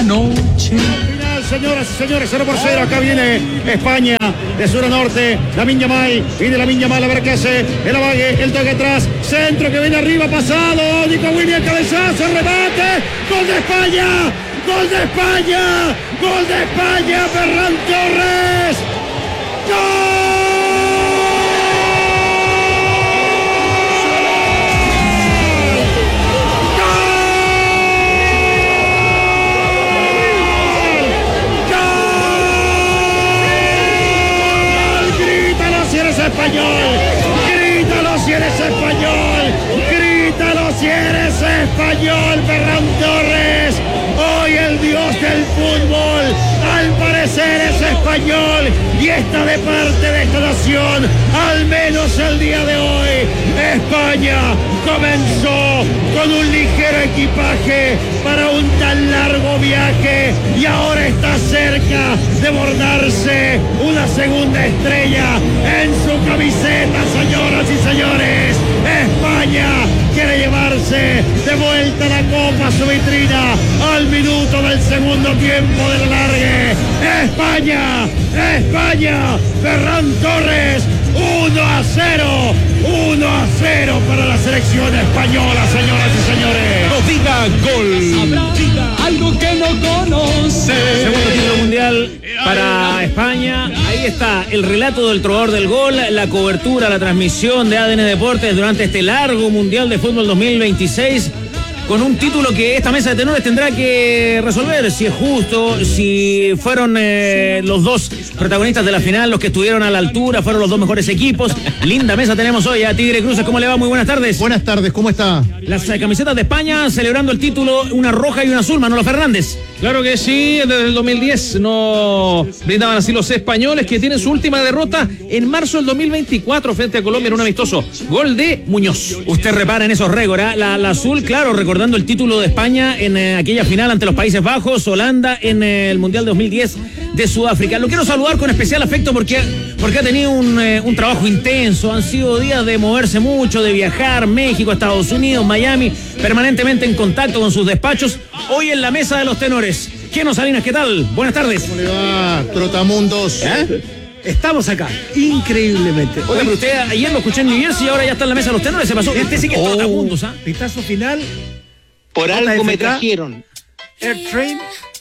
noche. Final, señoras y señores, 0-0. Acá viene España de sur a norte. Lamine Yamal, viene Lamine Yamal a ver qué hace. El amague, el toque atrás. Centro que viene arriba, pasado. Nico Williams, cabezazo, remate. Gol de España. Gol de España. Gol de España. Ferran Torres. ¡Gol! Español, grítalo si eres español, grítalo si eres español, Ferran Torres, hoy el dios del fútbol, al parecer es español y está de parte de esta nación, al menos el día de hoy. España comenzó con un ligero equipaje para un tan largo viaje y ahora está cerca de bordarse una segunda estrella en su camiseta, señoras y señores. España quiere llevarse de vuelta la copa a su vitrina al minuto del segundo tiempo del alargue. España, España, Ferran Torres, 1-0, 1-0 para la selección española, señoras y señores. No diga gol, diga algo que no conoce. Segundo título mundial para España. Ahí está el relato del trovador del gol, la cobertura, la transmisión de ADN Deportes durante este largo Mundial de Fútbol 2026. Con un título que esta mesa de tenores tendrá que resolver, si es justo, si fueron los dos protagonistas de la final, los que estuvieron a la altura, fueron los dos mejores equipos. Linda mesa tenemos hoy a Tigre Cruces, ¿cómo le va? Muy buenas tardes. Buenas tardes, ¿cómo está? Las camisetas de España celebrando el título, una roja y una azul, Manolo Fernández. Claro que sí, desde el 2010 no brindaban así los españoles, que tienen su última derrota en marzo del 2024 frente a Colombia en un amistoso. Gol de Muñoz. Usted repara en esos récords, ¿eh? La azul, claro, recordando el título de España en aquella final ante los Países Bajos, Holanda en el Mundial 2010 de Sudáfrica. Lo quiero saludar con especial afecto porque ha tenido un trabajo intenso. Han sido días de moverse mucho, de viajar, México, Estados Unidos, Miami, permanentemente en contacto con sus despachos. Hoy en la mesa de los tenores. Keno Salinas, ¿qué tal? Buenas tardes. ¿Cómo le va, Trotamundos? Estamos acá, increíblemente. Oiga, pero usted ayer lo escuché en New Jersey y ahora ya está en la mesa de los tenores. Se pasó. Este sí que es Trotamundos, ¿ah? Pitazo final. Por JFK, algo me trajeron. Air Train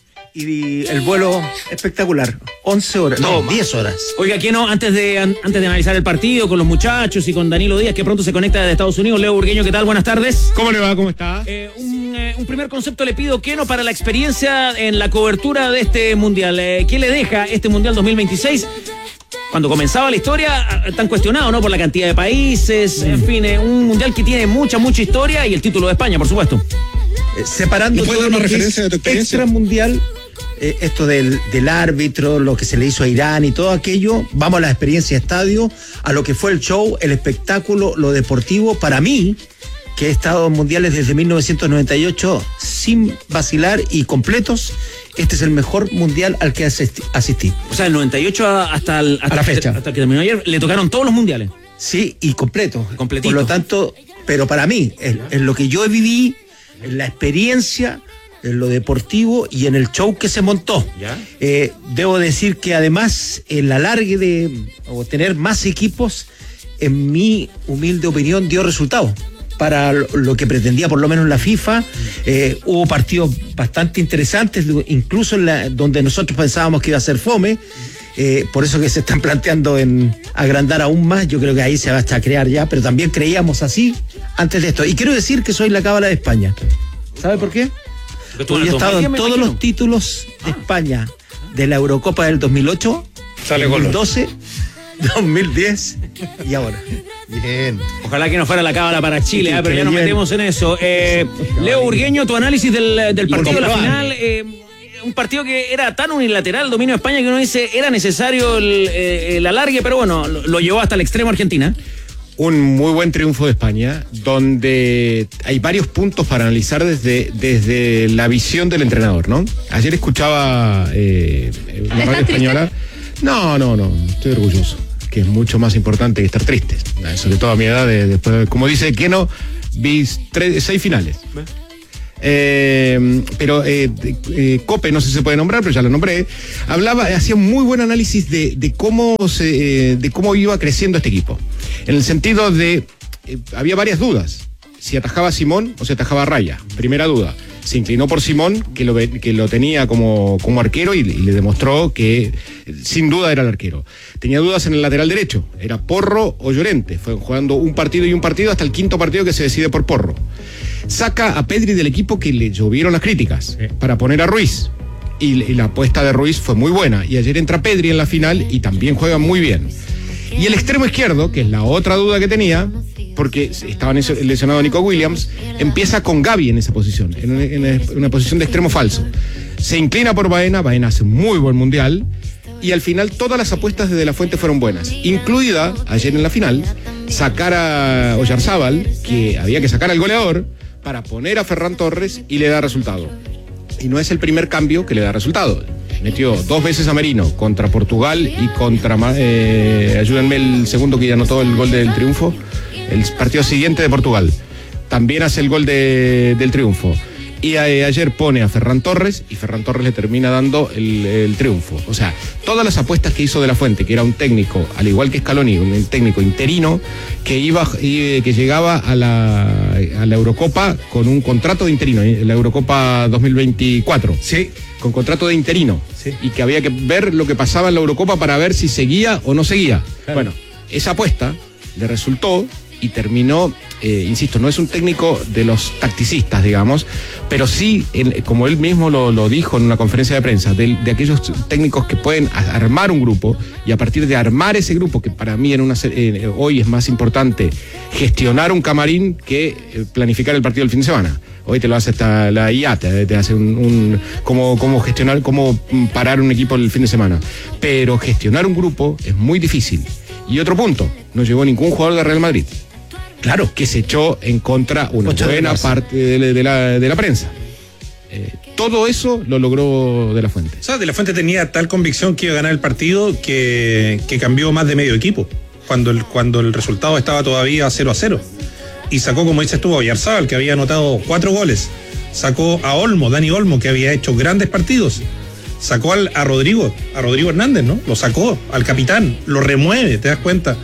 y el vuelo espectacular. 11 horas, no, 10 horas. Oiga, Keno, antes de analizar el partido con los muchachos y con Danilo Díaz, que pronto se conecta desde Estados Unidos, Leo Burgueño, ¿qué tal? Buenas tardes. ¿Cómo le va? ¿Cómo está? Un primer concepto le pido, Keno, para la experiencia en la cobertura de este Mundial. ¿Qué le deja este Mundial 2026? Cuando comenzaba la historia, tan cuestionado, ¿no? Por la cantidad de países, en fin, un Mundial que tiene mucha historia y el título de España, por supuesto. Separando todo lo que es extramundial, esto del árbitro, lo que se le hizo a Irán y todo aquello, vamos a la experiencia de estadio, a lo que fue el show, el espectáculo, lo deportivo. Para mí, que he estado en mundiales desde 1998 sin vacilar y completos, este es el mejor mundial al que asistí. O sea, el 98 hasta la fecha. Hasta que terminó ayer, le tocaron todos los mundiales. Sí, y completo. Completito. Por lo tanto, pero para mí, en lo que yo viví, en la experiencia, en lo deportivo y en el show que se montó. Debo decir que además el alargue de tener más equipos, en mi humilde opinión, dio resultados para lo que pretendía por lo menos la FIFA. Hubo partidos bastante interesantes, incluso donde nosotros pensábamos que iba a ser fome. Por eso que se están planteando en agrandar aún más. Yo creo que ahí se va a crear ya, pero también creíamos así antes de esto. Y quiero decir que soy la cábala de España. ¿Sabe por qué? Porque yo he estado en todos los títulos de España, de la Eurocopa del 2008, 2012, 2010 y ahora. Bien. Ojalá que no fuera la cábala para Chile, pero ya nos metemos en eso. Leo Burgueño, tu análisis del partido de la final. Un partido que era tan unilateral, el dominio de España, que uno dice era necesario el alargue, pero bueno, lo llevó hasta el extremo Argentina. Un muy buen triunfo de España, donde hay varios puntos para analizar desde la visión del entrenador, ¿no? Ayer escuchaba la radio española. No, estoy orgulloso, que es mucho más importante que estar triste. Sobre todo a mi edad, después, como dice Keno, vi 6 finales. Pero Cope, no sé si se puede nombrar, pero ya lo nombré, hacía un muy buen análisis de cómo iba creciendo este equipo. En el sentido de, había varias dudas. Si atajaba a Simón o si atajaba a Raya. Primera duda. Se inclinó por Simón, que lo tenía como arquero y le demostró que sin duda era el arquero. Tenía dudas en el lateral derecho. Era Porro o Llorente. Fue jugando un partido hasta el quinto partido que se decide por Porro. Saca a Pedri del equipo, que le llovieron las críticas, para poner a Ruiz. Y la apuesta de Ruiz fue muy buena. Y ayer entra Pedri en la final y también juega muy bien. Y el extremo izquierdo, que es la otra duda que tenía, porque estaba lesionado Nico Williams, empieza con Gavi en esa posición, en una posición de extremo falso. Se inclina por Baena hace un muy buen mundial, y al final todas las apuestas de De la Fuente fueron buenas, incluida, ayer en la final, sacar a Oyarzábal, que había que sacar al goleador, para poner a Ferran Torres, y le da resultado. Y no es el primer cambio que le da resultado. Metió 2 veces a Merino contra Portugal y contra, ayúdenme, el segundo que ya anotó el gol del triunfo, el partido siguiente de Portugal. También hace el gol del triunfo. Y ayer pone a Ferran Torres y Ferran Torres le termina dando el triunfo. O sea, todas las apuestas que hizo De la Fuente, que era un técnico, al igual que Scaloni, un técnico interino, que llegaba a la Eurocopa con un contrato de interino, la Eurocopa 2024. Sí. Con contrato de interino. Sí. Y que había que ver lo que pasaba en la Eurocopa para ver si seguía o no seguía. Claro. Bueno, esa apuesta le resultó y terminó, insisto, no es un técnico de los tacticistas, digamos, pero sí, como él mismo lo dijo en una conferencia de prensa, de aquellos técnicos que pueden armar un grupo, y a partir de armar ese grupo, que para mí hoy es más importante gestionar un camarín que planificar el partido del fin de semana. Hoy te lo hace hasta la IA, te hace cómo gestionar, cómo parar un equipo el fin de semana. Pero gestionar un grupo es muy difícil. Y otro punto, no llegó ningún jugador de Real Madrid. Claro, que se echó en contra una buena parte de la prensa. Todo eso lo logró De la Fuente. O sea, De la Fuente tenía tal convicción que iba a ganar el partido que cambió más de medio equipo cuando el resultado estaba todavía 0-0. Y sacó, como dices tú, a Oyarzábal, que había anotado 4 goles. Sacó a Dani Olmo, que había hecho grandes partidos. Sacó a Rodrigo Hernández, ¿no? Lo sacó al capitán, lo remueve, ¿te das cuenta?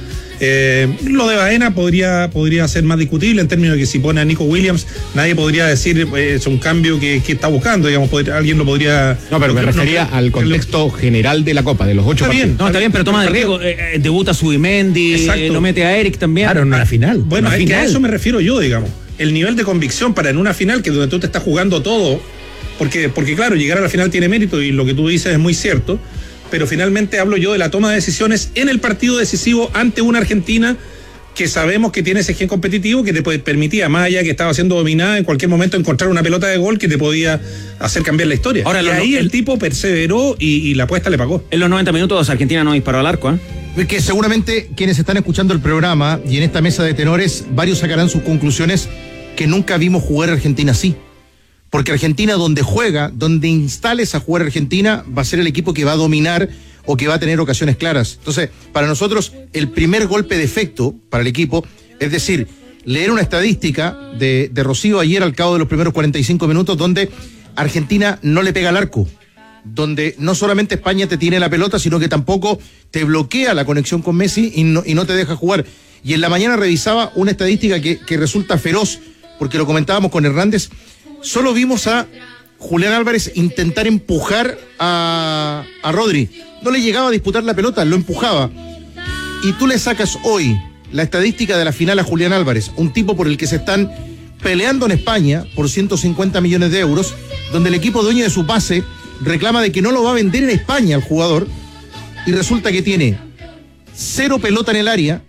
Lo de Baena podría ser más discutible en términos de que si pone a Nico Williams, nadie podría decir es un cambio que está buscando, digamos, alguien lo podría... No, pero me refería al contexto general de la Copa, de los 8 partidos. No, está bien, pero toma de riesgo. Debuta Subimendi, lo mete a Eric también. Claro, en una final. Bueno, es que a eso me refiero yo, digamos. El nivel de convicción para en una final, que donde tú te estás jugando todo, porque claro, llegar a la final tiene mérito y lo que tú dices es muy cierto, pero finalmente hablo yo de la toma de decisiones en el partido decisivo ante una Argentina que sabemos que tiene ese gen competitivo que te permitía, más allá que estaba siendo dominada, en cualquier momento encontrar una pelota de gol que te podía hacer cambiar la historia. Ahora, y ahí el tipo perseveró y la apuesta le pagó. En los 90 minutos Argentina no disparó al arco, Que seguramente quienes están escuchando el programa y en esta mesa de tenores, varios sacarán sus conclusiones que nunca vimos jugar a Argentina así. Porque Argentina, donde juega, donde instales a jugar Argentina, va a ser el equipo que va a dominar o que va a tener ocasiones claras. Entonces, para nosotros, el primer golpe de efecto para el equipo, es decir, leer una estadística de Rocío ayer al cabo de los primeros 45 minutos, donde Argentina no le pega al arco, donde no solamente España te tiene la pelota, sino que tampoco te bloquea la conexión con Messi y no te deja jugar. Y en la mañana revisaba una estadística que resulta feroz, porque lo comentábamos con Hernández. Solo vimos a Julián Álvarez intentar empujar a Rodri. No le llegaba a disputar la pelota, lo empujaba. Y tú le sacas hoy la estadística de la final a Julián Álvarez, un tipo por el que se están peleando en España por 150 millones de euros, donde el equipo dueño de su pase reclama de que no lo va a vender en España al jugador, y resulta que tiene 0 pelota en el área,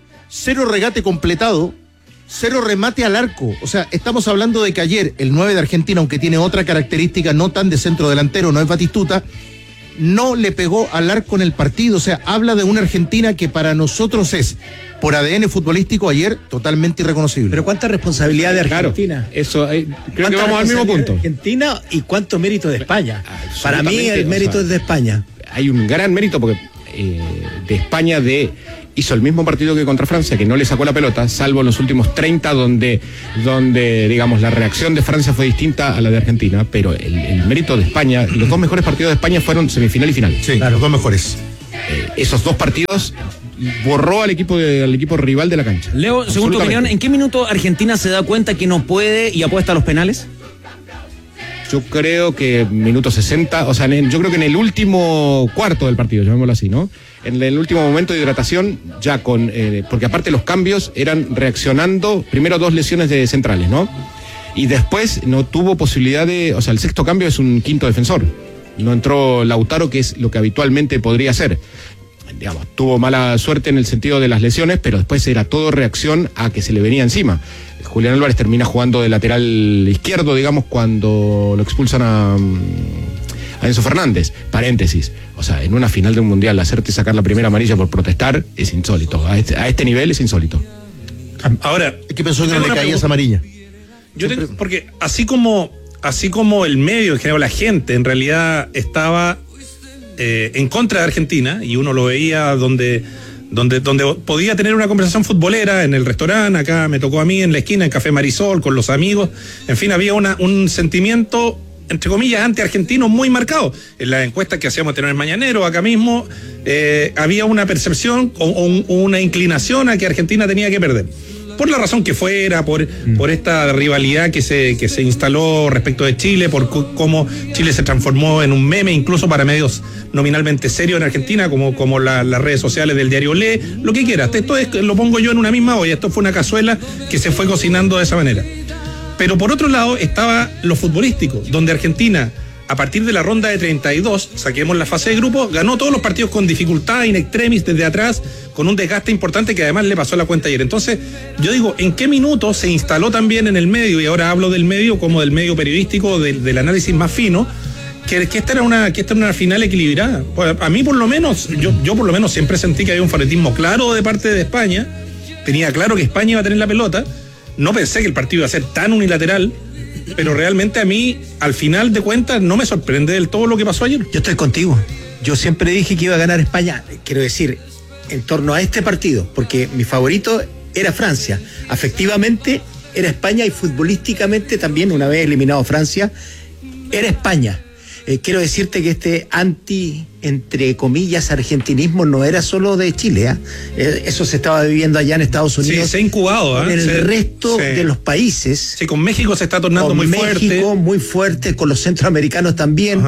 0 regate completado, 0 remate al arco. O sea, estamos hablando de que ayer el 9 de Argentina, aunque tiene otra característica no tan de centro delantero, no es Batistuta, no le pegó al arco en el partido. O sea, habla de una Argentina que para nosotros es, por ADN futbolístico, ayer totalmente irreconocible. Pero ¿cuánta responsabilidad de Argentina? Claro, eso, creo que vamos al mismo punto. De Argentina y cuánto mérito de España. Para mí el mérito es de España. Hay un gran mérito porque de España de hizo el mismo partido que contra Francia, que no le sacó la pelota, salvo en los últimos 30 donde digamos, la reacción de Francia fue distinta a la de Argentina, pero el mérito de España, los dos mejores partidos de España fueron semifinal y final. Sí, claro, los dos mejores. Esos dos partidos borró al equipo rival de la cancha. Leo, según tu opinión, ¿en qué minuto Argentina se da cuenta que no puede y apuesta a los penales? Yo creo que minuto 60, o sea, yo creo que en el último cuarto del partido, llamémoslo así, ¿no? En el último momento de hidratación, ya porque aparte los cambios eran reaccionando, primero 2 lesiones de centrales, ¿no? Y después no tuvo posibilidad o sea, el sexto cambio es un quinto defensor. No entró Lautaro, que es lo que habitualmente podría ser. Digamos, tuvo mala suerte en el sentido de las lesiones, pero después era todo reacción a que se le venía encima. Julián Álvarez termina jugando de lateral izquierdo, digamos, cuando lo expulsan a Enzo Fernández. Paréntesis. O sea, en una final de un mundial, hacerte sacar la primera amarilla por protestar es insólito. A este nivel es insólito. Ahora, ¿qué pensó que no le caía esa amarilla? Porque así como el medio, en general la gente, en realidad estaba en contra de Argentina, y uno lo veía donde podía tener una conversación futbolera en el restaurante, acá me tocó a mí en la esquina, en Café Marisol, con los amigos, en fin, había un sentimiento, entre comillas, anti-argentino muy marcado. En las encuestas que hacíamos tener el Mañanero, acá mismo, había una percepción o una inclinación a que Argentina tenía que perder. Por la razón que fuera, por esta rivalidad que se instaló respecto de Chile, por cómo Chile se transformó en un meme, incluso para medios nominalmente serios en Argentina, como las redes sociales del diario Le, lo que quieras. Esto lo pongo yo en una misma olla, esto fue una cazuela que se fue cocinando de esa manera. Pero por otro lado estaba lo futbolístico, donde Argentina, a partir de la ronda de 32, saquemos la fase de grupo, ganó todos los partidos con dificultad, in extremis, desde atrás, con un desgaste importante que además le pasó la cuenta ayer. Entonces, yo digo, ¿en qué minuto se instaló también en el medio, y ahora hablo del medio como del medio periodístico, del análisis más fino, que esta era una final equilibrada? Pues a mí por lo menos, yo por lo menos siempre sentí que había un favoritismo claro de parte de España, tenía claro que España iba a tener la pelota, no pensé que el partido iba a ser tan unilateral, pero realmente a mí, al final de cuentas, no me sorprende del todo lo que pasó ayer. Yo estoy contigo. Yo siempre dije que iba a ganar España, quiero decir, en torno a este partido, porque mi favorito era Francia. Afectivamente era España, y futbolísticamente también, una vez eliminado Francia, era España. Quiero decirte que este entre comillas, argentinismo no era solo de Chile, eso se estaba viviendo allá en Estados Unidos. Sí, se ha incubado. En el resto de los países. Sí, con México se está tornando muy fuerte. México muy fuerte, con los centroamericanos también.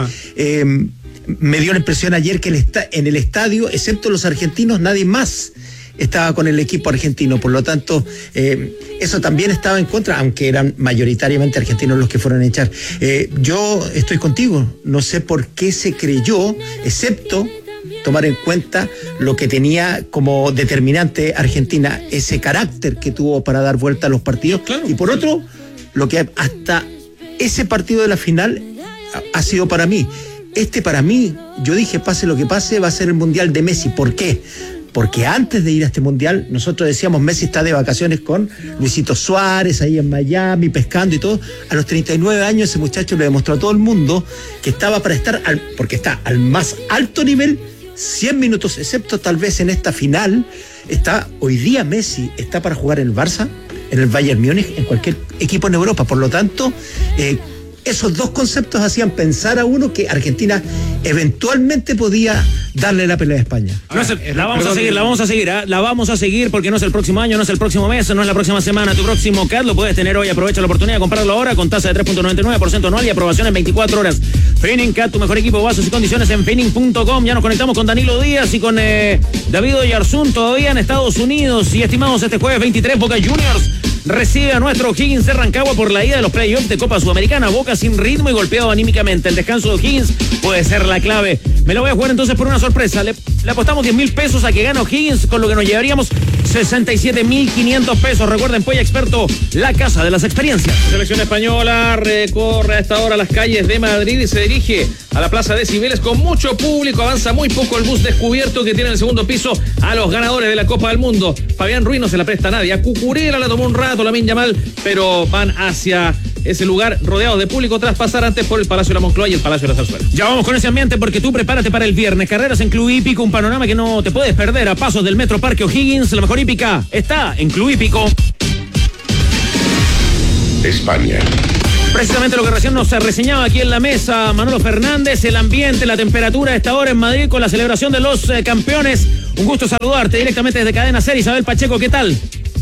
Me dio la impresión ayer que en el estadio, excepto los argentinos, nadie más estaba con el equipo argentino. Por lo tanto, eso también estaba en contra, aunque eran mayoritariamente argentinos los que fueron a echar. Yo estoy contigo, no sé por qué se creyó, excepto tomar en cuenta lo que tenía como determinante Argentina, ese carácter que tuvo para dar vuelta a los partidos. Claro. Y por otro, lo que hasta ese partido de la final ha sido para mí. Para mí, yo dije, pase lo que pase, va a ser el Mundial de Messi. ¿Por qué? Porque antes de ir a este Mundial, nosotros decíamos, Messi está de vacaciones con Luisito Suárez, ahí en Miami, pescando y todo. A los 39 años ese muchacho le demostró a todo el mundo que estaba para estar, porque está al más alto nivel, 100 minutos, excepto tal vez en esta final. Hoy día Messi está para jugar en el Barça, en el Bayern Múnich, en cualquier equipo en Europa. Por lo tanto, esos dos conceptos hacían pensar a uno que Argentina eventualmente podía darle la pelea a España. La vamos a seguir porque no es el próximo año, no es el próximo mes, no es la próxima semana. Tu próximo CAD lo puedes tener hoy. Aprovecha la oportunidad de comprarlo ahora con tasa de 3.99% anual y aprobación en 24 horas. Finning CAD, tu mejor equipo, bases y condiciones en finning.com. Ya nos conectamos con Danilo Díaz y con David Oyarzún, todavía en Estados Unidos. Y estimados, este jueves 23, Boca Juniors recibe a nuestro O'Higgins de Rancagua por la ida de los playoffs de Copa Sudamericana. Boca sin ritmo y golpeado anímicamente. El descanso de O'Higgins puede ser la clave. Me lo voy a jugar entonces por una sorpresa. Le apostamos 10,000 pesos a que gane O'Higgins, con lo que nos llevaríamos 67,500 pesos. Recuerden, Polla Experto, la casa de las experiencias. La selección española recorre a esta hora las calles de Madrid y se dirige a la Plaza de Cibeles con mucho público. Avanza muy poco el bus descubierto que tiene en el segundo piso a los ganadores de la Copa del Mundo. Fabián Ruiz no se la presta a nadie. A Cucurella la tomó un rato, Lamine Yamal, pero van hacia ese lugar rodeado de público tras pasar antes por el Palacio de la Moncloa y el Palacio de la Zarzuela. Ya vamos con ese ambiente porque tú prepárate para el viernes. Carreras en Club Hípico, un panorama que no te puedes perder a pasos del Metro Parque O'Higgins. La mejor hípica está en Club Hípico. España. Precisamente lo que recién nos reseñaba aquí en la mesa Manolo Fernández, el ambiente, la temperatura a esta hora en Madrid con la celebración de los campeones. Un gusto saludarte directamente desde Cadena Ser. Isabel Pacheco, ¿qué tal?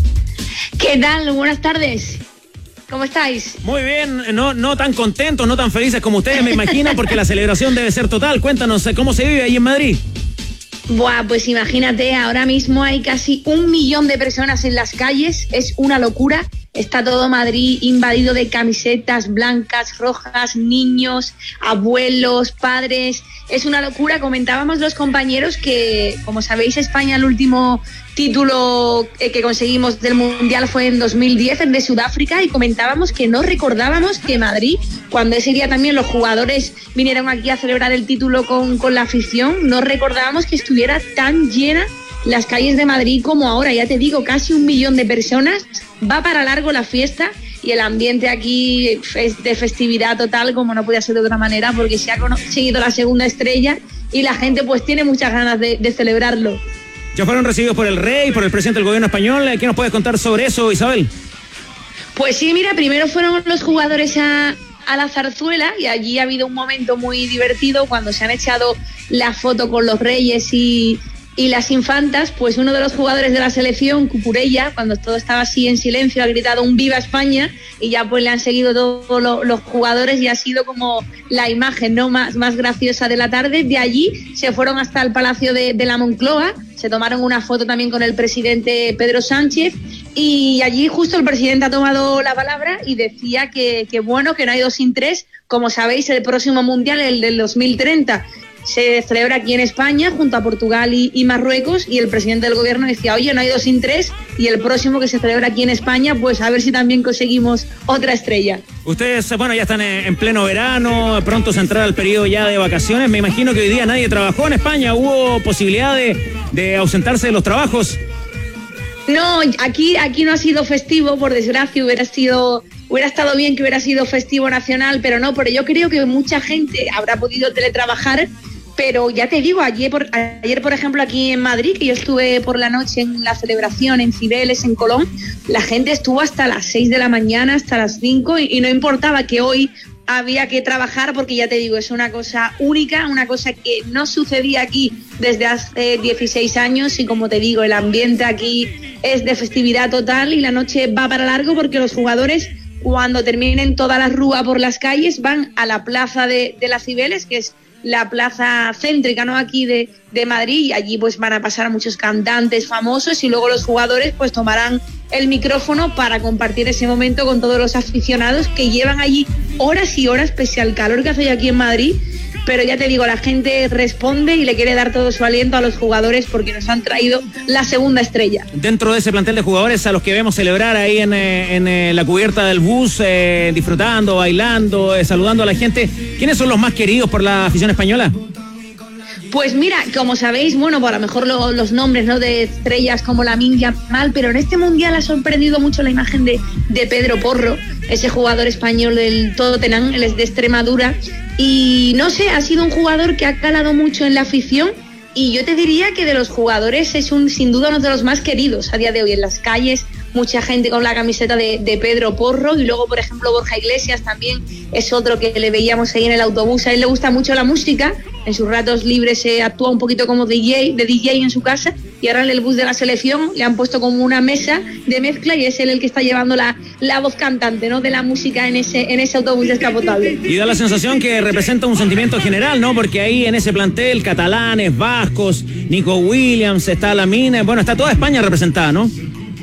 ¿Qué tal? Buenas tardes. ¿Cómo estáis? Muy bien, no tan contentos, no tan felices como ustedes, me imagino, porque la celebración debe ser total. Cuéntanos, ¿cómo se vive ahí en Madrid? Buah, pues imagínate, ahora mismo hay casi 1 millón de personas en las calles, es una locura. Está todo Madrid invadido de camisetas blancas, rojas, niños, abuelos, padres. Es una locura. Comentábamos los compañeros que, como sabéis, España, el último título que conseguimos del Mundial fue en 2010, el de Sudáfrica, y comentábamos que no recordábamos que Madrid, cuando ese día también los jugadores vinieron aquí a celebrar el título con la afición, no recordábamos que estuviera tan llena las calles de Madrid como ahora. Ya te digo, casi 1 millón de personas. Va para largo la fiesta y el ambiente aquí es de festividad total, como no podía ser de otra manera, porque se ha conseguido la segunda estrella y la gente pues tiene muchas ganas de celebrarlo. Ya fueron recibidos por el rey, por el presidente del gobierno español. ¿Qué nos puedes contar sobre eso, Isabel? Pues sí, mira, primero fueron los jugadores a la zarzuela y allí ha habido un momento muy divertido cuando se han echado la foto con los reyes y las infantas. Pues uno de los jugadores de la selección, Cucurella, cuando todo estaba así en silencio, ha gritado un ¡Viva España! Y ya pues le han seguido todos los jugadores y ha sido como la imagen, ¿no?, más graciosa de la tarde. De allí se fueron hasta el Palacio de la Moncloa, se tomaron una foto también con el presidente Pedro Sánchez y allí justo el presidente ha tomado la palabra y decía que bueno, que no hay 2 sin 3. Como sabéis, el próximo Mundial, el del 2030, se celebra aquí en España junto a Portugal y Marruecos, y el presidente del gobierno decía, oye, no hay 2 sin 3, y el próximo que se celebra aquí en España, pues a ver si también conseguimos otra estrella. Ustedes, bueno, ya están en pleno verano, pronto se entrará el periodo ya de vacaciones. Me imagino que hoy día nadie trabajó en España. ¿Hubo posibilidad de ausentarse de los trabajos? No, aquí no ha sido festivo, por desgracia. Hubiera estado bien que hubiera sido festivo nacional, pero no, pero yo creo que mucha gente habrá podido teletrabajar. Pero ya te digo, ayer, por ejemplo, aquí en Madrid, que yo estuve por la noche en la celebración en Cibeles, en Colón, la gente estuvo hasta las 6 de la mañana, hasta las 5, y no importaba que hoy había que trabajar, porque ya te digo, es una cosa única, una cosa que no sucedía aquí desde hace 16 años, y como te digo, el ambiente aquí es de festividad total y la noche va para largo, porque los jugadores, cuando terminen toda la rúa por las calles, van a la plaza de las Cibeles, que es la plaza céntrica, ¿no?, aquí de Madrid, y allí pues van a pasar muchos cantantes famosos y luego los jugadores pues tomarán el micrófono para compartir ese momento con todos los aficionados que llevan allí horas y horas, pese al calor que hace aquí en Madrid. Pero ya te digo, la gente responde y le quiere dar todo su aliento a los jugadores porque nos han traído la segunda estrella. Dentro de ese plantel de jugadores a los que vemos celebrar ahí en la cubierta del bus, disfrutando, bailando, saludando a la gente, ¿quiénes son los más queridos por la afición española? Pues mira, como sabéis, bueno, por a lo mejor los nombres, ¿no?, de estrellas como Lamine Yamal, pero en este Mundial ha sorprendido mucho la imagen de Pedro Porro, ese jugador español del Tottenham, él es de Extremadura, y no sé, ha sido un jugador que ha calado mucho en la afición, y yo te diría que de los jugadores es sin duda uno de los más queridos a día de hoy en las calles. Mucha gente con la camiseta de Pedro Porro, y luego, por ejemplo, Borja Iglesias también es otro que le veíamos ahí en el autobús. A él le gusta mucho la música, en sus ratos libres se actúa un poquito como DJ en su casa, y ahora en el bus de la selección le han puesto como una mesa de mezcla y es él el que está llevando la voz cantante, ¿no?, de la música en ese autobús descapotable. Y da la sensación que representa un sentimiento general, ¿no?, porque ahí en ese plantel, catalanes, vascos, Nico Williams, está Lamine, bueno, está toda España representada, ¿no?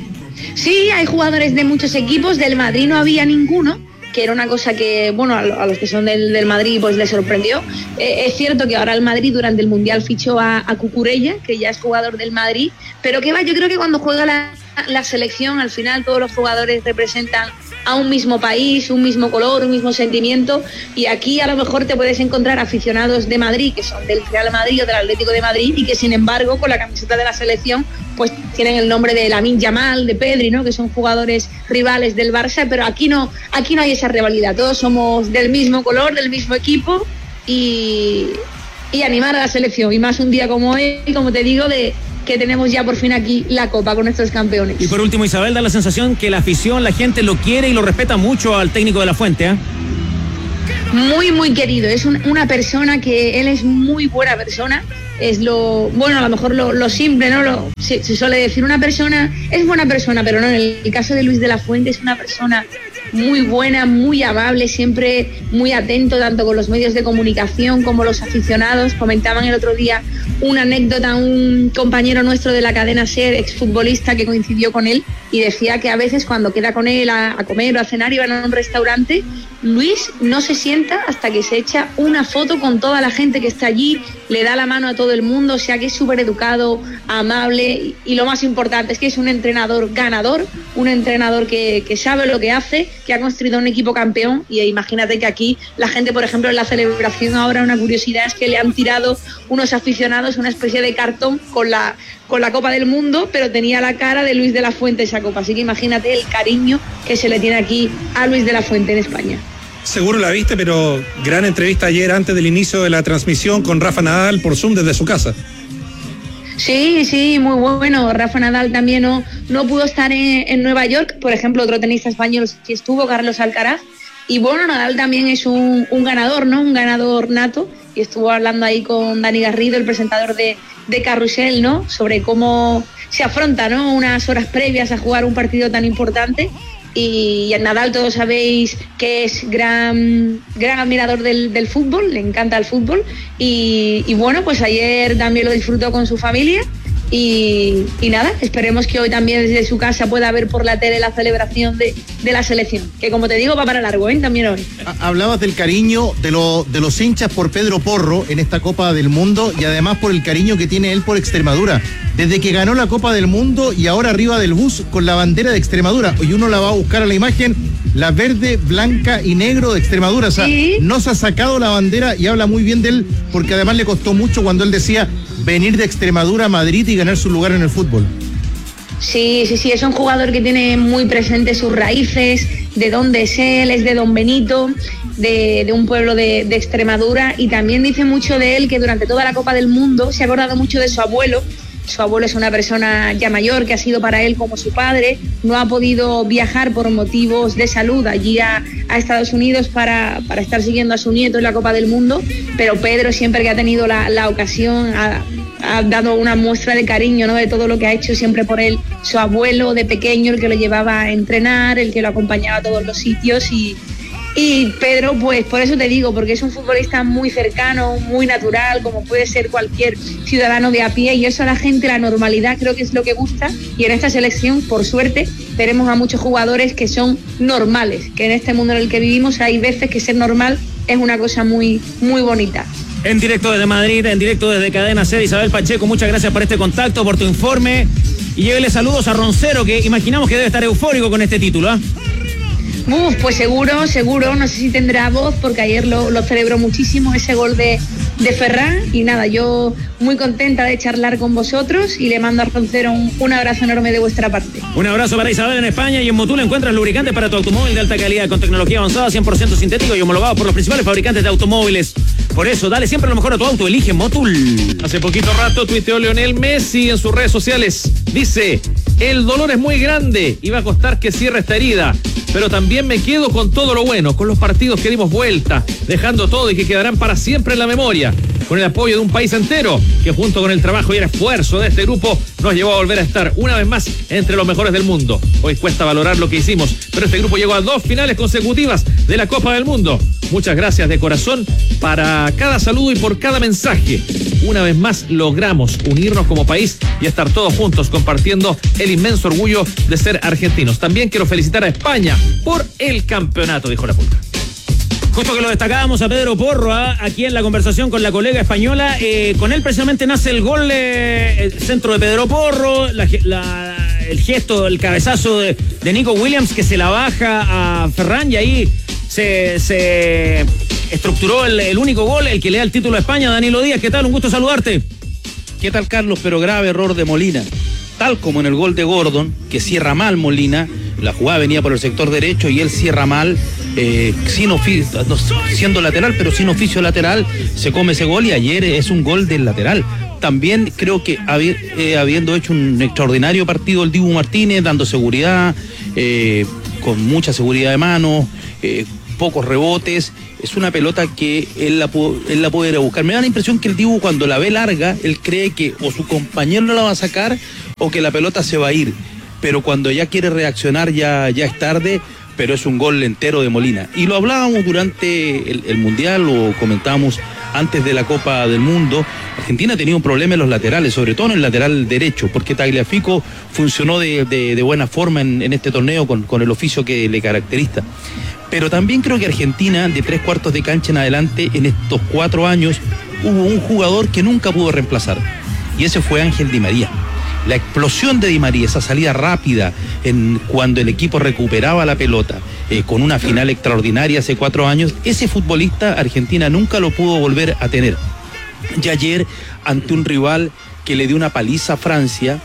Sí, hay jugadores de muchos equipos, del Madrid no había ninguno, que era una cosa que, bueno, a los que son del Madrid pues les sorprendió. Es cierto que ahora el Madrid durante el Mundial fichó a Cucurella, que ya es jugador del Madrid, pero que va, yo creo que cuando juega la selección, al final todos los jugadores representan a un mismo país, un mismo color, un mismo sentimiento, y aquí a lo mejor te puedes encontrar aficionados de Madrid que son del Real Madrid o del Atlético de Madrid y que sin embargo con la camiseta de la selección pues tienen el nombre de Lamine Yamal, de Pedri, ¿no? Que son jugadores rivales del Barça, pero aquí no hay esa rivalidad, todos somos del mismo color, del mismo equipo y animar a la selección, y más un día como hoy, como te digo, de que tenemos ya por fin aquí la Copa con nuestros campeones. Y por último, Isabel, da la sensación que la afición, la gente lo quiere y lo respeta mucho al técnico de la Fuente, ¿eh? Muy, muy querido, es una persona que él es muy buena persona, es bueno, a lo mejor lo simple, ¿no? Se suele decir, una persona es buena persona, pero no, en el caso de Luis de la Fuente es una persona muy buena, muy amable, siempre muy atento tanto con los medios de comunicación como los aficionados. Comentaban el otro día una anécdota un compañero nuestro de la cadena SER, exfutbolista, que coincidió con él, y decía que a veces cuando queda con él a comer o a cenar y van a un restaurante, Luis no se sienta hasta que se echa una foto con toda la gente que está allí, le da la mano a todo el mundo, o sea que es súper educado, amable, y lo más importante es que es un entrenador ganador, un entrenador que sabe lo que hace, que ha construido un equipo campeón. Y imagínate que aquí la gente, por ejemplo, en la celebración ahora, una curiosidad es que le han tirado unos aficionados una especie de cartón con la Copa del Mundo, pero tenía la cara de Luis de la Fuente esa copa, así que imagínate el cariño que se le tiene aquí a Luis de la Fuente en España. Seguro la viste, pero gran entrevista ayer antes del inicio de la transmisión con Rafa Nadal por Zoom desde su casa. Sí, muy bueno. Rafa Nadal también no pudo estar en Nueva York. Por ejemplo, otro tenista español sí estuvo, Carlos Alcaraz. Y bueno, Nadal también es un ganador, ¿no? Un ganador nato. Y estuvo hablando ahí con Dani Garrido, el presentador de Carrusel, ¿no? Sobre cómo se afronta, ¿no? Unas horas previas a jugar un partido tan importante. Y Nadal, todos sabéis que es gran admirador del fútbol, le encanta el fútbol, y bueno, pues ayer también lo disfrutó con su familia. Y nada, esperemos que hoy también desde su casa pueda ver por la tele la celebración de la selección, que como te digo va para largo, también hoy. Hablabas del cariño de los hinchas por Pedro Porro en esta Copa del Mundo, y además por el cariño que tiene él por Extremadura, desde que ganó la Copa del Mundo y ahora arriba del bus con la bandera de Extremadura. Hoy uno la va a buscar a la imagen, la verde, blanca y negro de Extremadura, o sea, ¿sí? No se ha sacado la bandera, y habla muy bien de él, porque además le costó mucho cuando él decía venir de Extremadura a Madrid y ganar su lugar en el fútbol. Sí, es un jugador que tiene muy presente sus raíces, de dónde es él, es de Don Benito, de un pueblo de Extremadura, y también dice mucho de él que durante toda la Copa del Mundo se ha acordado mucho de su abuelo. Su abuelo es una persona ya mayor que ha sido para él como su padre, no ha podido viajar por motivos de salud allí a Estados Unidos para estar siguiendo a su nieto en la Copa del Mundo, pero Pedro siempre que ha tenido la ocasión ha dado una muestra de cariño, ¿no? De todo lo que ha hecho siempre por él su abuelo de pequeño, el que lo llevaba a entrenar, el que lo acompañaba a todos los sitios, y Pedro, pues por eso te digo, porque es un futbolista muy cercano, muy natural, como puede ser cualquier ciudadano de a pie, y eso a la gente, la normalidad, creo que es lo que gusta, y en esta selección, por suerte, tenemos a muchos jugadores que son normales, que en este mundo en el que vivimos hay veces que ser normal es una cosa muy, muy bonita. En directo desde Madrid, en directo desde Cadena SER, Isabel Pacheco, muchas gracias por este contacto, por tu informe, y llévele saludos a Roncero, que imaginamos que debe estar eufórico con este título, ¿ah? Pues seguro, no sé si tendrá voz, porque ayer lo celebró muchísimo ese gol de Ferran, y nada, yo muy contenta de charlar con vosotros, y le mando a Roncero un abrazo enorme de vuestra parte. Un abrazo para Isabel en España. Y en Motul encuentras lubricantes para tu automóvil de alta calidad con tecnología avanzada, 100% sintético y homologado por los principales fabricantes de automóviles. Por eso, dale siempre lo mejor a tu auto, elige Motul. Hace poquito rato tuiteó Lionel Messi en sus redes sociales. Dice: el dolor es muy grande y va a costar que cierre esta herida, pero también me quedo con todo lo bueno, con los partidos que dimos vuelta, dejando todo y que quedarán para siempre en la memoria, con el apoyo de un país entero, que junto con el trabajo y el esfuerzo de este grupo nos llevó a volver a estar una vez más entre los mejores del mundo. Hoy cuesta valorar lo que hicimos, pero este grupo llegó a 2 finales consecutivas de la Copa del Mundo. Muchas gracias de corazón para cada saludo y por cada mensaje. Una vez más logramos unirnos como país y estar todos juntos compartiendo el inmenso orgullo de ser argentinos. También quiero felicitar a España por el campeonato, dijo la Pulga. Justo que lo destacábamos a Pedro Porro, aquí en la conversación con la colega española, con él precisamente nace el gol, el centro de Pedro Porro, el gesto, el cabezazo de Nico Williams que se la baja a Ferran y ahí se estructuró el único gol, el que le da el título a España. Danilo Díaz, ¿qué tal? Un gusto saludarte. ¿Qué tal, Carlos? Pero grave error de Molina. Tal como en el gol de Gordon, que cierra mal Molina, la jugada venía por el sector derecho y él cierra mal, sin oficio, siendo lateral, pero sin oficio lateral, se come ese gol y ayer es un gol del lateral. También creo que habiendo hecho un extraordinario partido el Dibu Martínez, dando seguridad, con mucha seguridad de mano, pocos rebotes, es una pelota que él la puede ir a buscar. Me da la impresión que el Dibu, cuando la ve larga, él cree que o su compañero no la va a sacar o que la pelota se va a ir, pero cuando ya quiere reaccionar ya es tarde, pero es un gol entero de Molina. Y lo hablábamos durante el Mundial, lo comentábamos antes de la Copa del Mundo. Argentina ha tenido un problema en los laterales, sobre todo en el lateral derecho, porque Tagliafico funcionó de buena forma en este torneo con el oficio que le caracteriza. Pero también creo que Argentina, de 3/4 de cancha en adelante, en estos 4 años, hubo un jugador que nunca pudo reemplazar, y ese fue Ángel Di María. La explosión de Di María, esa salida rápida cuando el equipo recuperaba la pelota, con una final extraordinaria hace 4 años, ese futbolista Argentina nunca lo pudo volver a tener. Y ayer, ante un rival que le dio una paliza a Francia,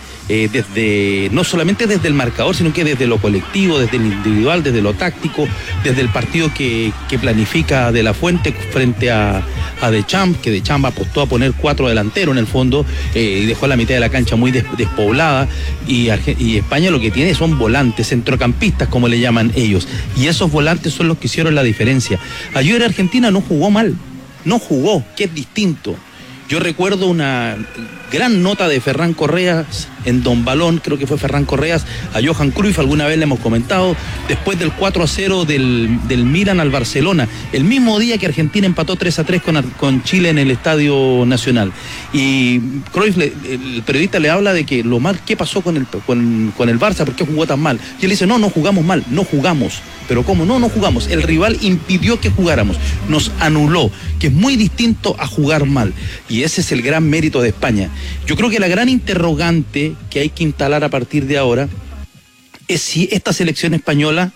no solamente desde el marcador, sino que desde lo colectivo, desde el individual, desde lo táctico, desde el partido que planifica De La Fuente frente a Deschamps, que Deschamps apostó a poner 4 delanteros en el fondo, y dejó la mitad de la cancha muy despoblada, y España lo que tiene son volantes, centrocampistas como le llaman ellos, y esos volantes son los que hicieron la diferencia. Ayer Argentina no jugó mal, que es distinto. Yo recuerdo una gran nota de Ferran Correas en Don Balón, creo que fue Ferran Correas, a Johan Cruyff, alguna vez le hemos comentado, después del 4-0 del Milan al Barcelona, el mismo día que Argentina empató 3-3 con Chile en el Estadio Nacional. Y Cruyff, el periodista le habla de que lo mal que pasó con el Barça, ¿por qué jugó tan mal? Y él dice, no jugamos mal, no jugamos. Pero ¿cómo? No jugamos. El rival impidió que jugáramos, nos anuló, que es muy distinto a jugar mal. Y ese es el gran mérito de España. Yo creo que la gran interrogante que hay que instalar a partir de ahora es si esta selección española,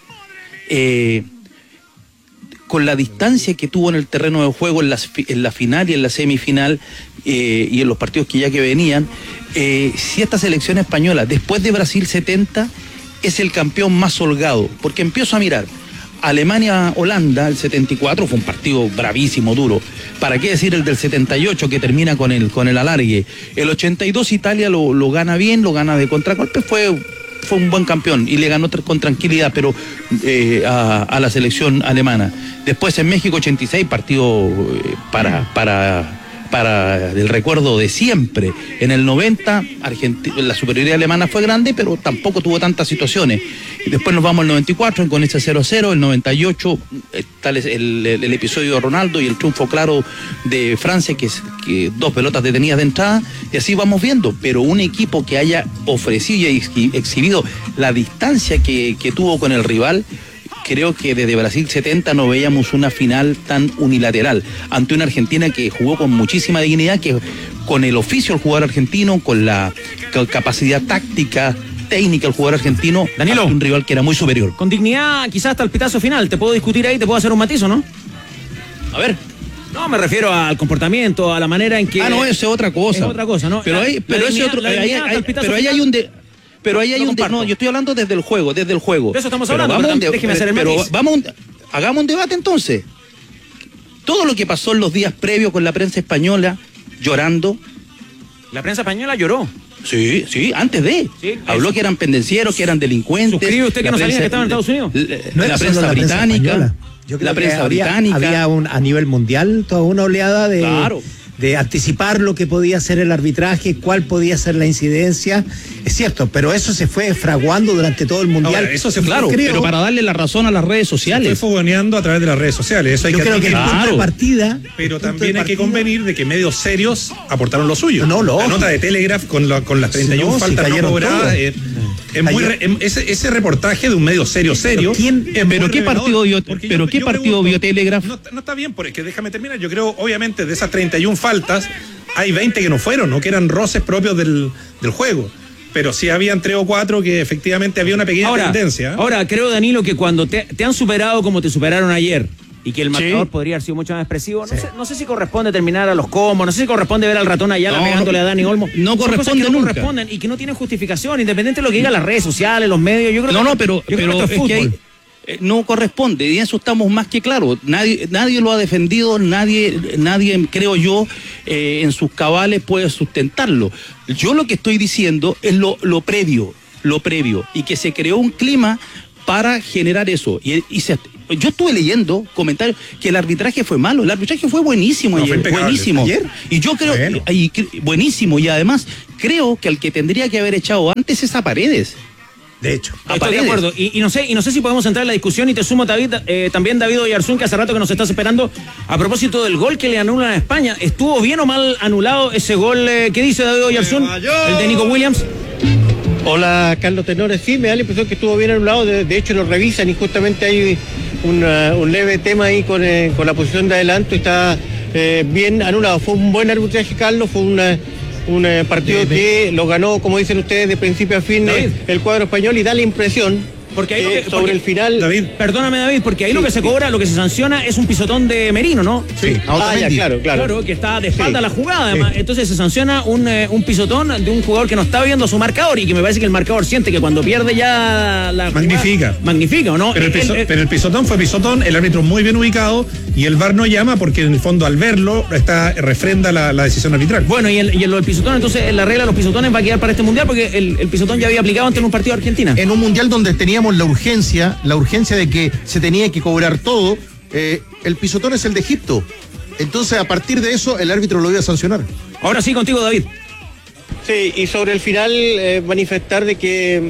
con la distancia que tuvo en el terreno de juego en la final y en la semifinal, y en los partidos que venían, si esta selección española, después de Brasil 70, es el campeón más holgado, porque empiezo a mirar Alemania-Holanda, el 74 fue un partido bravísimo, duro. ¿Para qué decir el del 78 que termina con el alargue? El 82 Italia lo gana bien, lo gana de contragolpe, fue un buen campeón y le ganó con tranquilidad, pero a la selección alemana. Después en México 86, partido para el recuerdo de siempre. En el 90, la superioridad alemana fue grande, pero tampoco tuvo tantas situaciones. Y después nos vamos al 94 con ese 0-0, el 98, tal es el episodio de Ronaldo y el triunfo claro de Francia, que 2 pelotas detenidas de entrada, y así vamos viendo. Pero un equipo que haya ofrecido y exhibido la distancia que tuvo con el rival, creo que desde Brasil 70 no veíamos una final tan unilateral ante una Argentina que jugó con muchísima dignidad, que con el oficio del jugador argentino, con la capacidad táctica, técnica del jugador argentino, Danilo, ante un rival que era muy superior. Con dignidad, quizás hasta el pitazo final. Te puedo discutir ahí, te puedo hacer un matiz, ¿o no? A ver. No, me refiero al comportamiento, a la manera en que... no, eso es otra cosa. Es otra cosa, ¿no? Pero ahí hay un... No, yo estoy hablando desde el juego. De eso estamos hablando, déjeme hacer el matiz. Hagamos un debate entonces. Todo lo que pasó en los días previos con la prensa española, llorando. La prensa española lloró. Sí, antes de. Sí, habló que eran pendencieros, que eran delincuentes. ¿Suscribe usted que no sabía que estaban en Estados Unidos? La prensa británica. Yo creo que había a nivel mundial toda una oleada de... Claro. De anticipar lo que podía ser el arbitraje, cuál podía ser la incidencia, es cierto, pero eso se fue fraguando durante todo el mundial. Ahora, eso se claro, pero para darle la razón a las redes sociales. Se fue fogoneando a través de las redes sociales. Eso hay Yo creo que el punto de partida. Pero también hay que convenir de que medios serios aportaron lo suyo. La nota de Telegraph con las 31 faltas no cobradas. Ese reportaje de un medio serio. Pero ¿qué partido vio Telegraph? No está bien, porque déjame terminar. Yo creo, obviamente, de esas 31 faltas, hay 20 que no fueron, ¿no? Que eran roces propios del juego. pero sí habían 3 o 4 que efectivamente había una pequeña tendencia. Ahora, creo, Danilo, que cuando te han superado como te superaron ayer, y que el marcador podría haber sido mucho más expresivo, no sé si corresponde terminar a los combos, no sé si corresponde ver al ratón Ayala pegándole a Dani Olmo. No corresponde que no nunca. corresponden y que no tienen justificación, independiente de lo que digan las redes sociales, los medios. Yo creo pero es que no corresponde, y eso estamos más que claros. Nadie lo ha defendido, nadie, creo yo, en sus cabales puede sustentarlo. Yo lo que estoy diciendo es lo previo, y que se creó un clima para generar eso. Yo estuve leyendo comentarios que el arbitraje fue malo. El arbitraje fue buenísimo ayer. Buenísimo. ¿Ayer? Y yo creo, buenísimo. Y además, creo que el que tendría que haber echado antes es a Paredes. De hecho, estoy de acuerdo. Y no sé si podemos entrar en la discusión, y te sumo, David, también David Oyarzún, que hace rato que nos estás esperando, a propósito del gol que le anulan a España. ¿Estuvo bien o mal anulado ese gol? ¿Qué dice David Oyarzún? El de Nico Williams. Hola, Carlos Tenores. Sí, me da la impresión que estuvo bien anulado. De hecho, lo revisan y justamente hay un leve tema ahí con la posición de adelanto. Está bien anulado. Fue un buen arbitraje, Carlos. Fue un partido que lo ganó, como dicen ustedes, de principio a fin el cuadro español, y da la impresión porque ahí sobre el final. David. Perdóname, David, porque ahí lo que se cobra, lo que se sanciona es un pisotón de Merino, ¿no? Sí. Claro. Que está de espalda la jugada, además. Entonces se sanciona un pisotón de un jugador que no está viendo su marcador, y que me parece que el marcador siente que cuando pierde ya la magnifica, ¿o no? Pero el pisotón fue pisotón, el árbitro muy bien ubicado, y el VAR no llama porque en el fondo al verlo refrenda la decisión arbitral. Bueno, y el pisotón, entonces la regla de los pisotones va a quedar para este mundial, porque el pisotón ya había aplicado antes en un partido de Argentina. En un mundial donde teníamos la urgencia de que se tenía que cobrar todo, el pisotón es el de Egipto. Entonces, a partir de eso, el árbitro lo iba a sancionar. Ahora sí, contigo, David. Sí, y sobre el final, manifestar de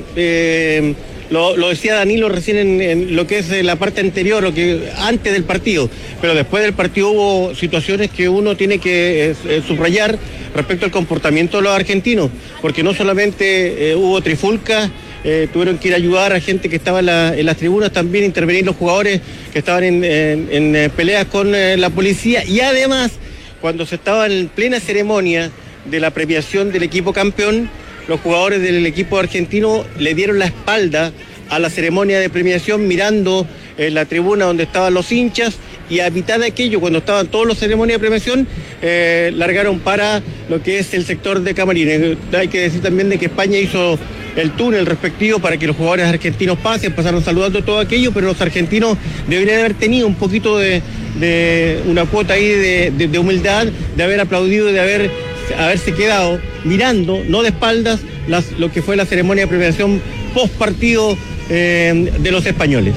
que lo decía Danilo recién en lo que es la parte anterior, o que antes del partido, pero después del partido hubo situaciones que uno tiene que subrayar respecto al comportamiento de los argentinos, porque no solamente hubo trifulcas, tuvieron que ir a ayudar a gente que estaba en las tribunas, también intervenir los jugadores que estaban en peleas con la policía, y además, cuando se estaba en plena ceremonia de la premiación del equipo campeón, los jugadores del equipo argentino le dieron la espalda a la ceremonia de premiación, mirando la tribuna donde estaban los hinchas, y a mitad de aquello, cuando estaban todos los ceremonias de premiación, largaron para lo que es el sector de camarines. Hay que decir también de que España hizo el túnel respectivo para que los jugadores argentinos pasaron saludando todo aquello, pero los argentinos deberían haber tenido un poquito de una cuota ahí de humildad, de haber aplaudido y de haberse quedado mirando, no de espaldas, lo que fue la ceremonia de premiación post partido de los españoles.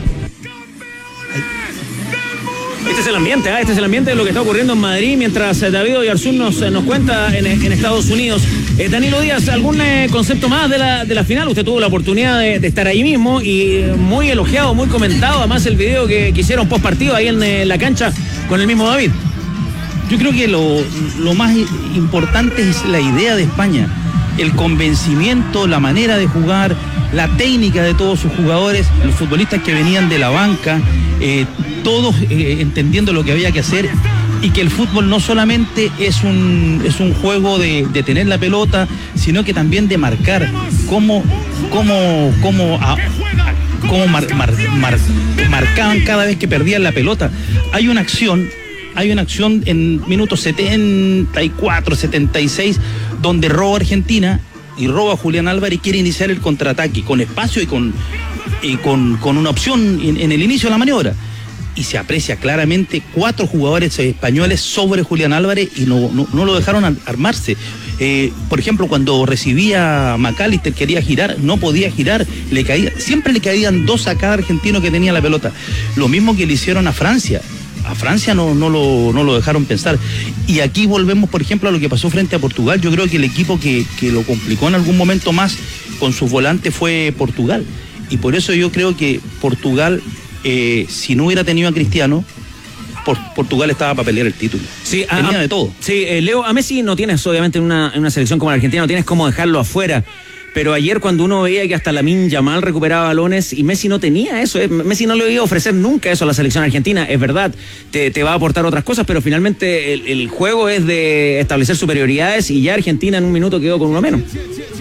Este es el ambiente de lo que está ocurriendo en Madrid, mientras David Oyarzún nos cuenta en Estados Unidos. Danilo Díaz, ¿algún concepto más de la final? Usted tuvo la oportunidad de estar ahí mismo, y muy elogiado, muy comentado, además el video que hicieron post partido ahí en la cancha con el mismo David. Yo creo que lo más importante es la idea de España, el convencimiento, la manera de jugar, la técnica de todos sus jugadores, los futbolistas que venían de la banca, todos entendiendo lo que había que hacer, y que el fútbol no solamente es un juego de tener la pelota, sino que también de marcar, cómo marcaban cada vez que perdían la pelota. Hay una acción en minutos 74, 76, donde roba Argentina y roba Julián Álvarez y quiere iniciar el contraataque con espacio y con una opción en el inicio de la maniobra. Y se aprecia claramente 4 jugadores españoles sobre Julián Álvarez y no lo dejaron armarse. Por ejemplo, cuando recibía McAllister, quería girar, no podía girar, siempre le caían 2 a cada argentino que tenía la pelota. Lo mismo que le hicieron a Francia. A Francia no lo dejaron pensar. Y aquí volvemos, por ejemplo, a lo que pasó frente a Portugal. Yo creo que el equipo que lo complicó en algún momento más con sus volantes fue Portugal. Y por eso yo creo que Portugal, si no hubiera tenido a Cristiano, Portugal estaba para pelear el título. Sí, tenía de todo. Sí, Leo, a Messi no tienes, obviamente, en una selección como la Argentina, no tienes cómo dejarlo afuera. Pero ayer, cuando uno veía que hasta Lamine Yamal recuperaba balones, y Messi no tenía eso, Messi no le iba a ofrecer nunca eso a la selección argentina, es verdad, te va a aportar otras cosas, pero finalmente el juego es de establecer superioridades, y ya Argentina en un minuto quedó con uno menos.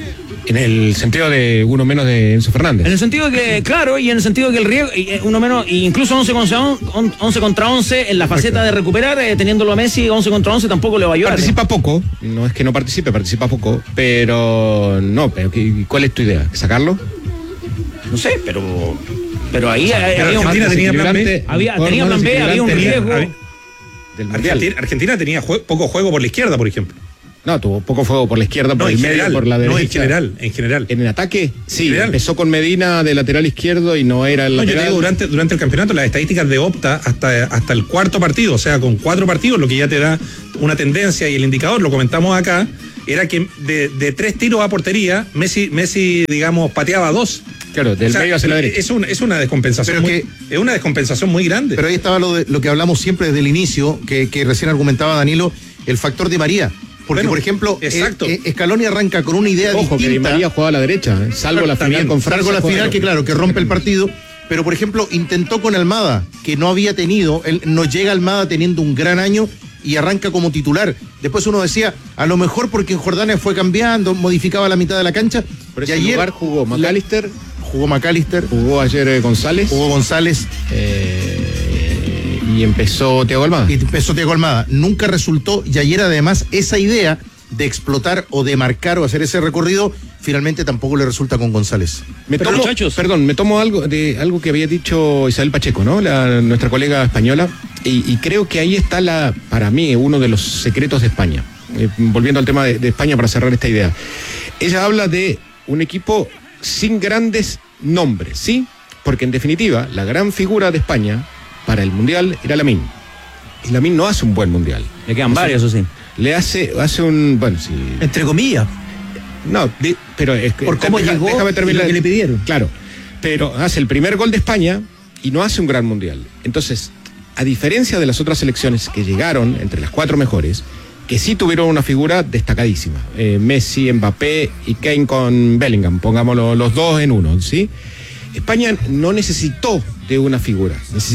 En el sentido de uno menos de Enzo Fernández. En el sentido de que, claro, y en el sentido de que el riesgo, uno menos, e incluso 11 contra 11 en la faceta de recuperar, teniéndolo a Messi 11 contra 11 tampoco le va a ayudar. Participa poco, no es que no participa poco, pero ¿cuál es tu idea? ¿Sacarlo? No sé, pero ahí había Argentina tenía plan B. Tenía plan B, había un riesgo. Argentina tenía poco juego por la izquierda, por ejemplo. No, tuvo poco fuego por la izquierda, por el medio, por la derecha. No, en general. En el ataque, sí, empezó con Medina de lateral izquierdo y no era el lateral. Yo digo, durante el campeonato, las estadísticas de Opta hasta el cuarto partido, o sea, con 4 partidos, lo que ya te da una tendencia y el indicador, lo comentamos acá, era que de 3 tiros a portería, Messi digamos, pateaba 2. Claro, del medio hacia la derecha. Es una descompensación es una descompensación muy grande. Pero ahí estaba lo que hablamos siempre desde el inicio, que recién argumentaba Danilo, el factor de María. Porque, por ejemplo, Scaloni arranca con una idea distinta. Que Di María jugaba a la derecha, salvo la final con Francia. Salvo la final, que rompe el partido. Pero, por ejemplo, intentó con Almada, que no había tenido, no llega Almada teniendo un gran año y arranca como titular. Después uno decía, a lo mejor porque en Jordania fue cambiando, modificaba la mitad de la cancha. Por ese lugar jugó McAllister. Jugó ayer González. Y empezó Thiago Almada. Nunca resultó, y ayer además esa idea de explotar o de marcar o hacer ese recorrido, finalmente tampoco le resulta con González. Me tomo algo que había dicho Isabel Pacheco, ¿no? Nuestra colega española, y creo que ahí está para mí, uno de los secretos de España. Volviendo al tema de España para cerrar esta idea. Ella habla de un equipo sin grandes nombres, ¿sí? Porque en definitiva, la gran figura de España para el Mundial era Lamine. Y Lamine no hace un buen Mundial. Le quedan varios, eso sí. Le hace un... Bueno, sí. Entre comillas. No, pero es que... Por cómo llegó, déjame terminar. Lo que le pidieron. Claro. Pero hace el primer gol de España y no hace un gran Mundial. Entonces, a diferencia de las otras selecciones que llegaron entre las 4 mejores, que sí tuvieron una figura destacadísima. Messi, Mbappé y Kane con Bellingham. Pongámoslo los dos en uno, ¿sí? España no necesitó de una figura,